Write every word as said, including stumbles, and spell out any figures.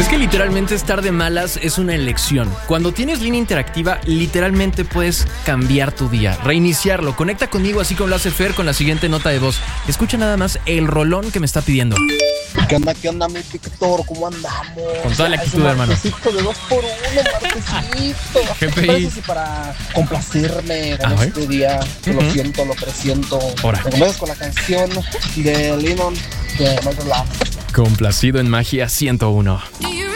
Es que literalmente estar de malas es una elección. Cuando tienes línea interactiva, literalmente puedes cambiar tu día, reiniciarlo. Conecta conmigo así como lo hace Fer con la siguiente nota de voz. Escucha nada más el rolón que me está pidiendo. ¿Qué onda, qué onda, mi Víctor? ¿Cómo andamos? Con toda la actitud, hermano. Marquesito de dos por uno, Marquesito. G P I. Parece si para complacerme con A este ver. día, que Uh-huh. lo siento, lo presiento. Ahora. Me comienzas con la canción de Lennon de Michael Love. Complacido en Magia ciento uno. Do you